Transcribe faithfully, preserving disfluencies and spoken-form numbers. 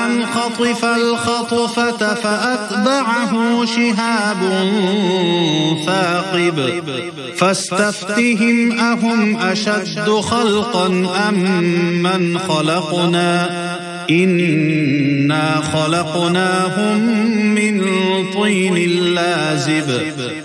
خطف الخطفة فأتبعه شهاب ثاقب فاستفتهم أهم أشد خلقا أم من خلقنا إنا خلقناهم من طين لازب